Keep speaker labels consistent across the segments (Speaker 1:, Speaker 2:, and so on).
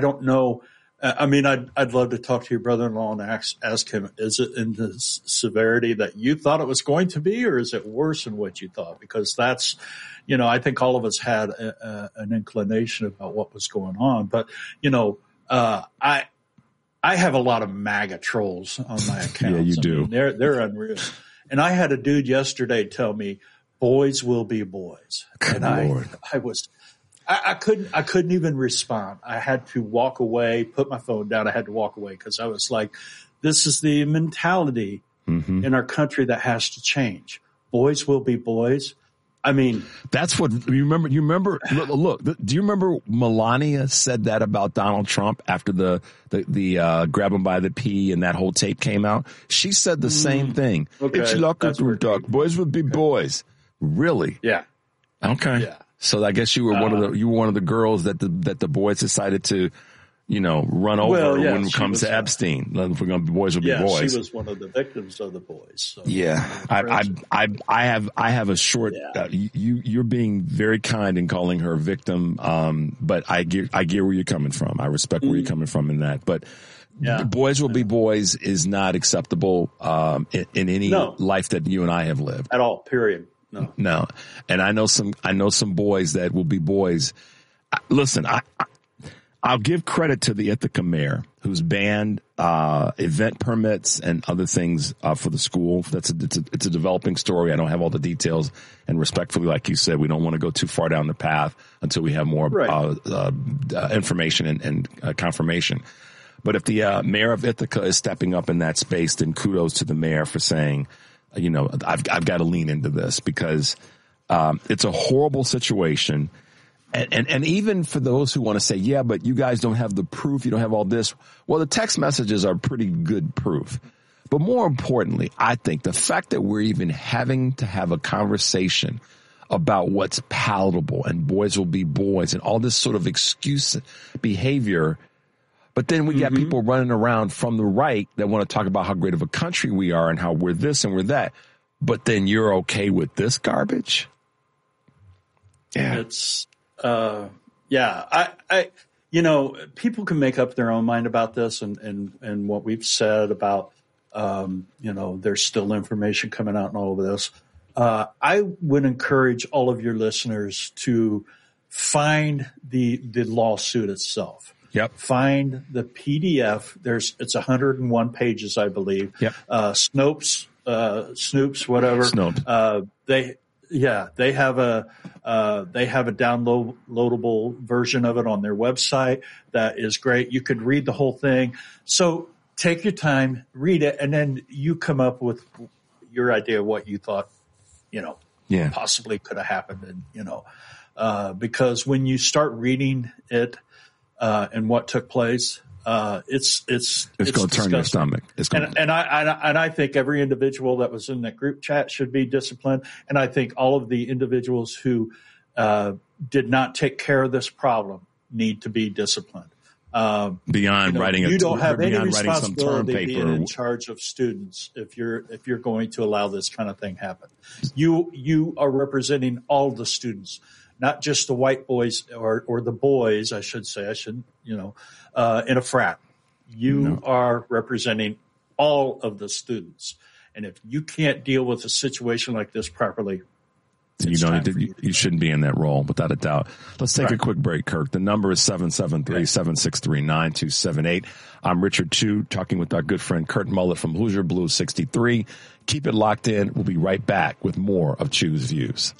Speaker 1: don't know. I mean, I'd love to talk to your brother-in-law and ask him, is it in the severity that you thought it was going to be, or is it worse than what you thought? Because that's, I think all of us had an inclination about what was going on. But, I have a lot of MAGA trolls on my accounts.
Speaker 2: Yeah, you do.
Speaker 1: I mean, they're unreal. And I had a dude yesterday tell me, boys will be boys.
Speaker 2: Good
Speaker 1: and
Speaker 2: Lord.
Speaker 1: I couldn't even respond. I had to walk away, put my phone down. I had to walk away because I was like, this is the mentality in our country that has to change. Boys will be boys. I mean,
Speaker 2: that's what you remember. Look, do you remember Melania said that about Donald Trump after the grab him by the pee and that whole tape came out? She said the same thing.
Speaker 1: Okay.
Speaker 2: It's lucky to talk. Boys would be boys. Really?
Speaker 1: Yeah.
Speaker 2: Okay.
Speaker 1: Yeah.
Speaker 2: So I guess you were one of the girls that the boys decided to, run over when it comes to Epstein. Boys will be boys.
Speaker 1: Yeah, she was one of the victims of the boys. So.
Speaker 2: Yeah, I have a short.
Speaker 1: Yeah.
Speaker 2: You're being very kind in calling her a victim, but I get where you're coming from. I respect where you're coming from in that. But boys will be boys is not acceptable in any life that you and I have lived
Speaker 1: at all. Period.
Speaker 2: No. And I know some boys that will be boys. Listen, I'll give credit to the Ithaca mayor who's banned event permits and other things for the school. It's a developing story. I don't have all the details, and respectfully, like you said, we don't want to go too far down the path until we have more information and confirmation. But if the mayor of Ithaca is stepping up in that space, then kudos to the mayor for saying, I've got to lean into this because it's a horrible situation. And even for those who want to say, yeah, but you guys don't have the proof, you don't have all this. Well, the text messages are pretty good proof. But more importantly, I think the fact that we're even having to have a conversation about what's palatable and boys will be boys and all this sort of excuse behavior. But then we got people running around from the right that want to talk about how great of a country we are and how we're this and we're that. But then you're okay with this garbage? Yeah.
Speaker 1: It's, people can make up their own mind about this and what we've said about, there's still information coming out and all of this. I would encourage all of your listeners to find the lawsuit itself.
Speaker 2: Yep.
Speaker 1: Find the PDF. It's 101 pages, I believe.
Speaker 2: Yep.
Speaker 1: Snopes, whatever.
Speaker 2: Snopes.
Speaker 1: They have a downloadable version of it on their website that is great. You could read the whole thing. So take your time, read it, and then you come up with your idea of what you thought, possibly could have happened. And, because when you start reading it, and what took place, it's
Speaker 2: going to turn your stomach.
Speaker 1: And I think every individual that was in that group chat should be disciplined. And I think all of the individuals who did not take care of this problem need to be disciplined.
Speaker 2: Beyond writing
Speaker 1: you don't have any
Speaker 2: some term
Speaker 1: responsibility
Speaker 2: paper.
Speaker 1: Being in charge of students if you're going to allow this kind of thing happen. You are representing all the students. Not just the white boys or the boys, I should say. In a frat. You are representing all of the students. And if you can't deal with a situation like this properly,
Speaker 2: you shouldn't be in that role, without a doubt. Let's take a quick break, Kirk. The number is 773-763-9278. I'm Richard Chu, talking with our good friend Kurt Mullett from Hoosier Blues 63. Keep it locked in. We'll be right back with more of Chu's Views.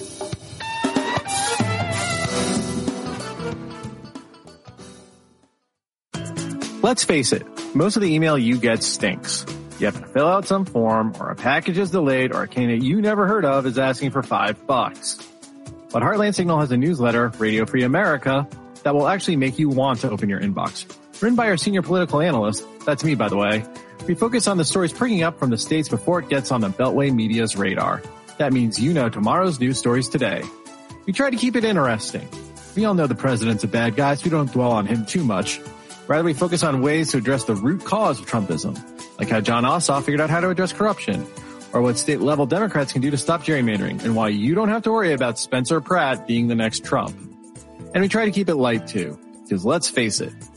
Speaker 3: Let's face it, most of the email you get stinks. You have to fill out some form, or a package is delayed, or a candidate you never heard of is asking for $5. But Heartland Signal has a newsletter, Radio Free America, that will actually make you want to open your inbox. Written by our senior political analyst, that's me by the way, we focus on the stories springing up from the states before it gets on the Beltway media's radar. That means tomorrow's news stories today. We try to keep it interesting. We all know the president's a bad guy, so we don't dwell on him too much. Rather, we focus on ways to address the root cause of Trumpism, like how John Ossoff figured out how to address corruption, or what state-level Democrats can do to stop gerrymandering, and why you don't have to worry about Spencer Pratt being the next Trump. And we try to keep it light, too. Because let's face it,